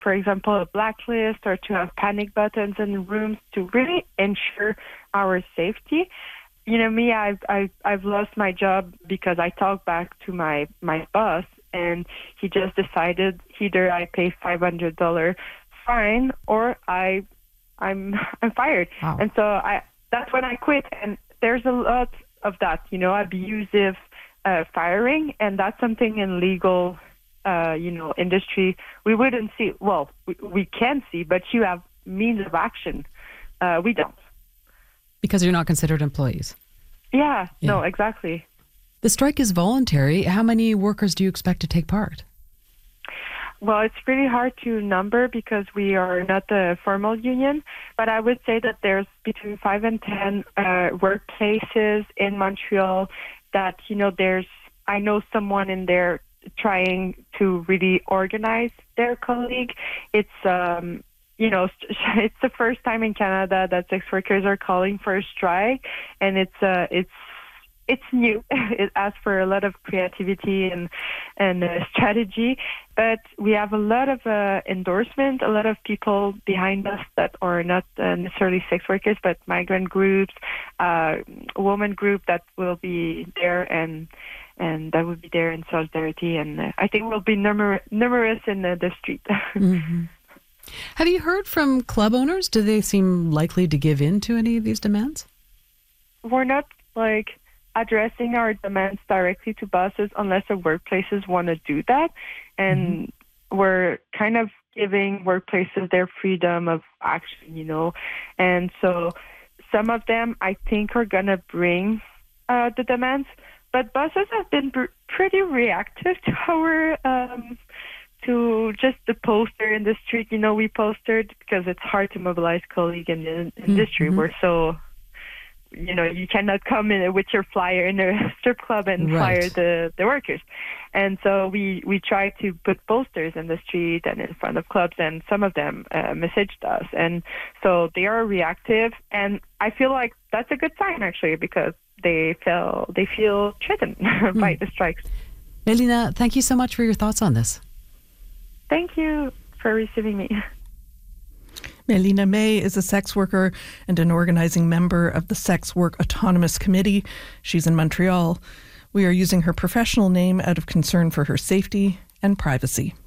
for example, a blacklist or to have panic buttons in rooms to really ensure our safety. You know, me, I've lost my job because I talked back to my boss, and he just decided either I pay $500 fine or I'm fired. Wow. And so that's when I quit. And there's a lot of that, you know, abusive firing, and that's something in legal, industry we wouldn't see. Well, we can see, but you have means of action. We don't. Because you're not considered employees. Yeah, no, exactly. The strike is voluntary. How many workers do you expect to take part? Well, it's pretty hard to number because we are not a formal union, but I would say that there's between 5 and 10 workplaces in Montreal that, you know, I know someone in there trying to really organize their colleague. It's, it's the first time in Canada that sex workers are calling for a strike, and it's new. It asks for a lot of creativity and strategy, but we have a lot of endorsement, a lot of people behind us that are not necessarily sex workers, but migrant groups, women group that will be there and that will be there in solidarity. And I think we'll be numerous in the street. Mm-hmm. Have you heard from club owners? Do they seem likely to give in to any of these demands? We're not addressing our demands directly to bosses unless the workplaces want to do that. And we're kind of giving workplaces their freedom of action, you know. And so some of them, I think, are going to bring the demands. But bosses have been pretty reactive to our to just the poster in the street. You know, we postered because it's hard to mobilize colleagues in the industry. We're so, you know, you cannot come in with your flyer in a strip club and fire the workers. And so we try to put posters in the street and in front of clubs, and some of them messaged us. And so they are reactive, and I feel like that's a good sign, actually, because they feel threatened by the strikes. Melina, thank you so much for your thoughts on this. Thank you for receiving me. Melina May is a sex worker and an organising member of the Sex Work Autonomous Committee. She's in Montreal. We are using her professional name out of concern for her safety and privacy.